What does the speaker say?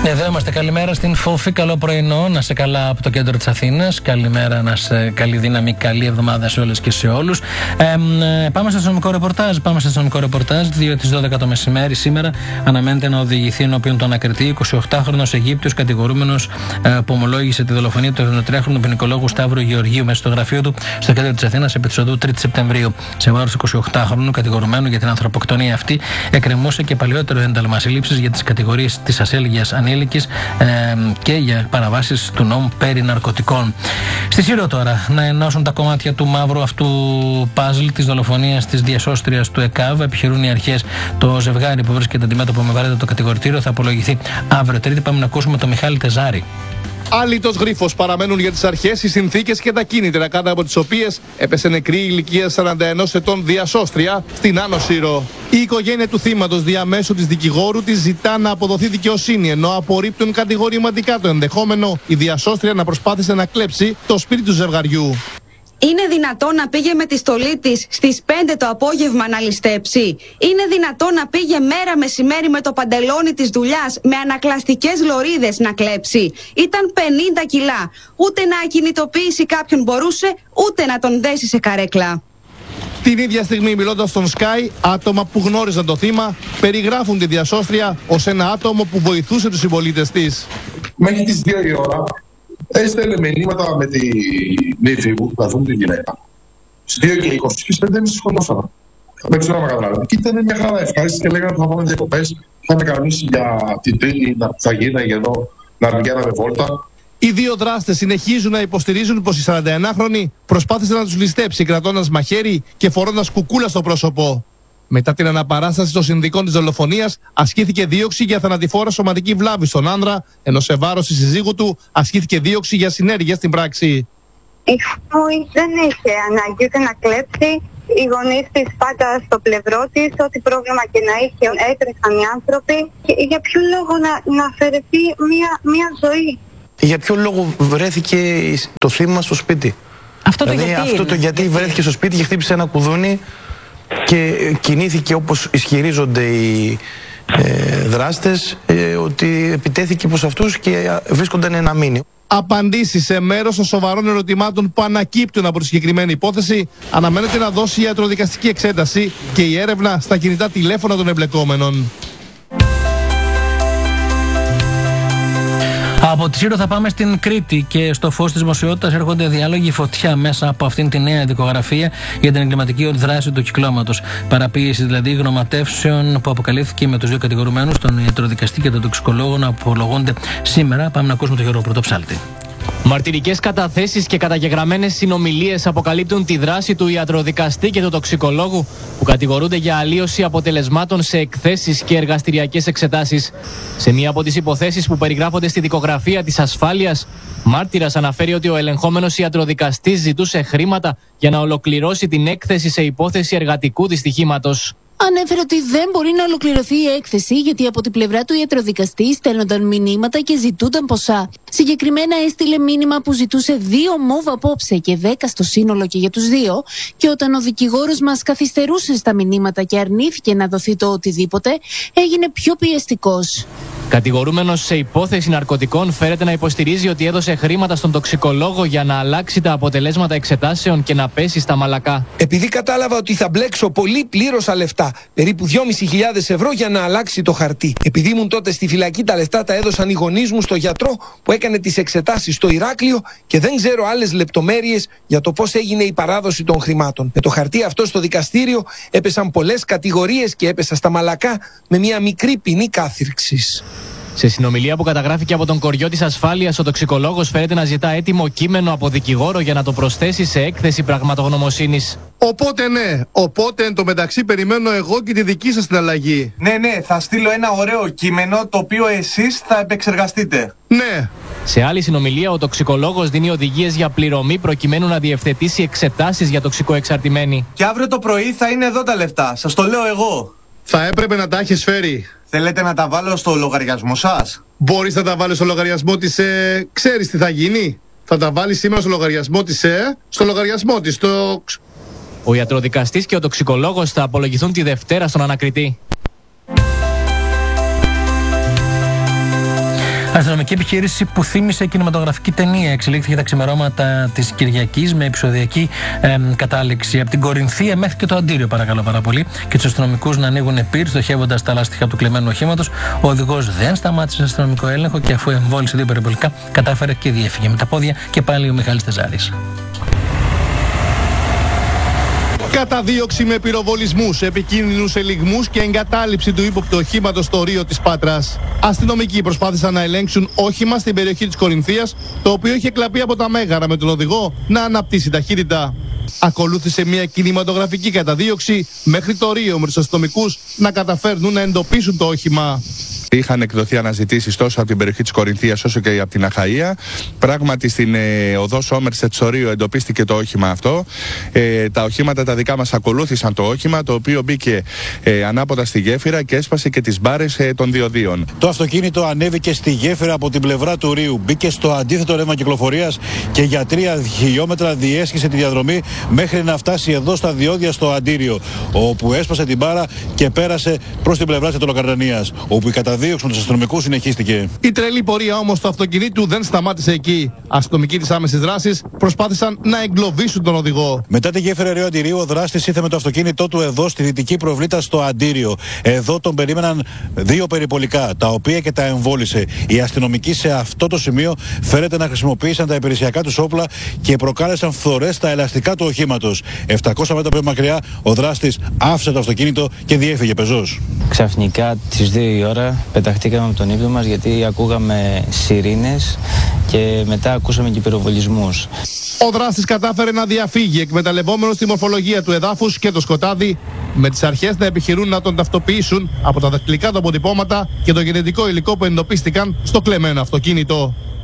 Εδώ είμαστε. Καλημέρα στην Φόφη. Καλό πρωινό. Να σε καλά από το κέντρο της Αθήνας. Καλημέρα, να σε καλή δύναμη, καλή εβδομάδα σε όλες και σε όλους. Πάμε στο αστυνομικό ρεπορτάζ. 2 τις 12 το μεσημέρι σήμερα αναμένεται να οδηγηθεί ενώπιον του ανακριτή 28χρονος Αιγύπτιος κατηγορούμενος που ομολόγησε τη δολοφονία του 73χρονου ποινικολόγου Σταύρου Γεωργίου μέσα στο γραφείο του στο κέντρο της Αθήνας επί της οδού 3 Σεπτεμβρίου. Σε βάρος 28χρονου κατηγορουμένου για την ανθρωποκτονία αυτή εκκρεμούσε και παλιότερο ένταλμα σύλληψης για τις κατηγορίες της ασέλγειας ανήλικης και για παραβάσεις του νόμου περί ναρκωτικών. Στη Σύρο τώρα να ενώσουν τα κομμάτια του μαύρου αυτού παζλ της δολοφονίας της διασώστριας του ΕΚΑΒ. Επιχειρούν οι αρχές. Το ζευγάρι που βρίσκεται αντιμέτωπο με βαρύτατο κατηγορητήριο θα απολογηθεί αύριο Τρίτη. Πάμε να ακούσουμε τον Μιχάλη Τεζάρη. Άλυτος γρίφος παραμένουν για τις αρχές οι συνθήκες και τα κίνητρα κάτω από τις οποίες έπεσε νεκρή ηλικία 41 ετών διασώστρια στην Άνω Σύρο. Η οικογένεια του θύματος διαμέσου της δικηγόρου της ζητά να αποδοθεί δικαιοσύνη, ενώ απορρίπτουν κατηγορηματικά το ενδεχόμενο η διασώστρια να προσπάθησε να κλέψει το σπίτι του ζευγαριού. Είναι δυνατόν να πήγε με τη στολή της στις 5 το απόγευμα να ληστέψει? Είναι δυνατόν να πήγε μέρα μεσημέρι με το παντελόνι της δουλειάς με ανακλαστικές λωρίδες να κλέψει? Ήταν 50 κιλά. Ούτε να ακινητοποιήσει κάποιον μπορούσε, ούτε να τον δέσει σε καρέκλα. Την ίδια στιγμή, μιλώντας στον Sky, άτομα που γνώριζαν το θύμα περιγράφουν τη διασώστρια ως ένα άτομο που βοηθούσε τους συμπολίτες της. Μέχρι τις 2 η ώρα έστελνε μηνύματα με τη νύφη μου, να δούμε τη γυναίκα. Στις 2 και 20 και στις 5 σκοτώσαμε. Δεν ξέρω αν καταλάβετε. Και ήταν μια χαρά ευχάριστη και λέγανε ότι θα πάμε διακοπές. Είχαμε κανονίσει για την Τρίτη να θα γίναγε εδώ να πηγαίναμε βόλτα. Οι δύο δράστες συνεχίζουν να υποστηρίζουν πως η 41χρονη προσπάθησε να τους ληστέψει κρατώντας μαχαίρι και φορώντας κουκούλα στο πρόσωπο. Μετά την αναπαράσταση των συνδικών της δολοφονίας, ασκήθηκε δίωξη για θανατηφόρα σωματική βλάβη στον άνδρα, ενώ σε βάρος της συζύγου του ασκήθηκε δίωξη για συνέργεια στην πράξη. Η Φούη δεν είχε ανάγκη ούτε να κλέψει. Οι γονείς της πάντα στο πλευρό της, ό,τι πρόβλημα και να είχε, έτρεχαν οι άνθρωποι. Και για ποιο λόγο να αφαιρεθεί μια ζωή? Για ποιο λόγο βρέθηκε το θύμα στο σπίτι? Γιατί βρέθηκε στο σπίτι και χτύπησε ένα κουδούνι και κινήθηκε όπως ισχυρίζονται οι δράστες, ότι επιτέθηκε προς αυτούς και βρίσκονταν ένα μήνυμα. Απαντήσεις σε μέρος των σοβαρών ερωτημάτων που ανακύπτουν από τη συγκεκριμένη υπόθεση αναμένεται να δώσει η ιατροδικαστική εξέταση και η έρευνα στα κινητά τηλέφωνα των εμπλεκόμενων. Από τη Σύρο θα πάμε στην Κρήτη και στο φως της δημοσιότητας έρχονται διάλογοι φωτιά μέσα από αυτήν τη νέα δικογραφία για την εγκληματική δράση του κυκλώματος. Παραποίηση δηλαδή γνωματεύσεων που αποκαλύφθηκε με τους δύο κατηγορουμένους, τον ιατροδικαστή και τον τοξικολόγο, να απολογούνται σήμερα. Πάμε να ακούσουμε τον Γιώργο Πρωτοψάλτη. Μαρτυρικές καταθέσεις και καταγεγραμμένες συνομιλίες αποκαλύπτουν τη δράση του ιατροδικαστή και του τοξικολόγου που κατηγορούνται για αλλίωση αποτελεσμάτων σε εκθέσεις και εργαστηριακές εξετάσεις. Σε μία από τις υποθέσεις που περιγράφονται στη δικογραφία της ασφάλειας, μάρτυρας αναφέρει ότι ο ελεγχόμενος ιατροδικαστής ζητούσε χρήματα για να ολοκληρώσει την έκθεση σε υπόθεση εργατικού δυστυχήματος. Ανέφερε ότι δεν μπορεί να ολοκληρωθεί η έκθεση γιατί από την πλευρά του ιατροδικαστή στέλνονταν μηνύματα και ζητούνταν ποσά. Συγκεκριμένα έστειλε μήνυμα που ζητούσε 2 μοβ απόψε και 10 στο σύνολο και για τους δύο, και όταν ο δικηγόρος μας καθυστερούσε στα μηνύματα και αρνήθηκε να δοθεί το οτιδήποτε, έγινε πιο πιεστικός. Κατηγορούμενος σε υπόθεση ναρκωτικών φέρεται να υποστηρίζει ότι έδωσε χρήματα στον τοξικολόγο για να αλλάξει τα αποτελέσματα εξετάσεων και να πέσει στα μαλακά. Επειδή κατάλαβα ότι θα μπλέξω πολύ, πλήρωσα λεφτά, περίπου 2.500 ευρώ για να αλλάξει το χαρτί. Επειδή ήμουν τότε στη φυλακή, τα λεφτά τα έδωσαν οι γονείς μου στο γιατρό που έκανε τις εξετάσεις στο Ηράκλειο και δεν ξέρω άλλες λεπτομέρειες για το πώς έγινε η παράδοση των χρημάτων. Με το χαρτί αυτό στο δικαστήριο έπεσαν πολλές κατηγορίες και έπεσα στα μαλακά με μια μικρή ποινή κάθυρξης. Σε συνομιλία που καταγράφηκε από τον κοριό της ασφάλειας, ο τοξικολόγος φέρεται να ζητά έτοιμο κείμενο από δικηγόρο για να το προσθέσει σε έκθεση πραγματογνωμοσύνης. Οπότε εν τω μεταξύ περιμένω εγώ και τη δική σας την αλλαγή. Ναι, θα στείλω ένα ωραίο κείμενο το οποίο εσείς θα επεξεργαστείτε. Ναι. Σε άλλη συνομιλία, ο τοξικολόγος δίνει οδηγίες για πληρωμή προκειμένου να διευθετήσει εξετάσεις για τοξικοεξαρτημένοι. Και αύριο το πρωί θα είναι εδώ τα λεφτά, σας το λέω εγώ. Θα έπρεπε να τα έχεις φέρει. Θέλετε να τα βάλω στο λογαριασμό σας? Μπορείς να τα βάλεις στο λογαριασμό της, ξέρεις τι θα γίνει? Θα τα βάλεις σήμερα στο λογαριασμό της, στο λογαριασμό της, Ο ιατροδικαστής και ο τοξικολόγος θα απολογηθούν τη Δευτέρα στον ανακριτή. Αστυνομική επιχείρηση που θύμισε κινηματογραφική ταινία εξελίχθηκε τα ξημερώματα της Κυριακής με επεισοδιακή κατάληξη. Από την Κορινθία μέχρι και το Αντίριο, παρακαλώ πάρα πολύ, και τους αστυνομικούς να ανοίγουν πυρ, στοχεύοντας τα λάστιχα του κλεμμένου οχήματος. Ο οδηγός δεν σταμάτησε αστυνομικό έλεγχο και αφού εμβόλησε δύο περιπολικά, κατάφερε και διέφυγε με τα πόδια. Και πάλι ο Μιχάλης Τεζάρης. Καταδίωξη με πυροβολισμούς, επικίνδυνους ελιγμούς και εγκατάλειψη του ύποπτου οχήματος στο Ρίο της Πάτρας. Αστυνομικοί προσπάθησαν να ελέγξουν όχημα στην περιοχή της Κορινθίας, το οποίο είχε κλαπεί από τα μέγαρα με τον οδηγό να αναπτύσσει ταχύτητα. Ακολούθησε μια κινηματογραφική καταδίωξη μέχρι το Ρίο με τους αστυνομικούς να καταφέρνουν να εντοπίσουν το όχημα. Είχαν εκδοθεί αναζητήσεις τόσο από την περιοχή της Κορινθίας όσο και από την Αχαΐα. Πράγματι στην οδό Σόμερσετ στο Ρίο εντοπίστηκε το όχημα αυτό. Τα οχήματα τα δικά μας ακολούθησαν το όχημα, το οποίο μπήκε ανάποδα στη γέφυρα και έσπασε και τις μπάρες των διοδίων. Το αυτοκίνητο ανέβηκε στη γέφυρα από την πλευρά του Ρίου, μπήκε στο αντίθετο ρεύμα κυκλοφορίας και για 3 χιλιόμετρα διέσχισε τη διαδρομή μέχρι να φτάσει εδώ στα διόδια στο Αντίριο, όπου έσπασε την μπάρα και πέρασε προς την πλευρά της Αττολοκαρδανίας, όπου η καταδίωξη με τους αστυνομικούς συνεχίστηκε. Η τρελή πορεία όμως του αυτοκινήτου δεν σταμάτησε εκεί. Αστυνομικοί της άμεσης δράσης προσπάθησαν να εγκλωβίσουν τον οδηγό. Μετά τη γέφυρα Ρίου Αντιρίου, ο δράστης ήρθε με το αυτοκίνητό του εδώ στη δυτική προβλήτα στο Αντίριο. Εδώ τον περίμεναν 2 περιπολικά, τα οποία και τα εμβόλησε. Οι αστυνομικοί σε αυτό το σημείο φέρεται να χρησιμοποίησαν τα υπηρεσιακά τους όπλα και προκάλεσαν φθορές στα ελαστικά του οχήματος. 700 μέτρα πιο μακριά, ο δράστης άφησε το αυτοκίνητο και διέφυγε πεζός. Ξαφνικά τις 2 η ώρα πεταχτήκαμε από τον ύπνο μας γιατί ακούγαμε σιρήνες και μετά ακούσαμε και πυροβολισμούς. Ο δράστης κατάφερε να διαφύγει εκμεταλλευόμενος τη μορφολογία του εδάφους και το σκοτάδι, με τις αρχές να επιχειρούν να τον ταυτοποιήσουν από τα δακτυλικά του αποτυπώματα και το γενετικό υλικό που εντοπίστηκαν στο κλεμμένο αυτοκίνητο.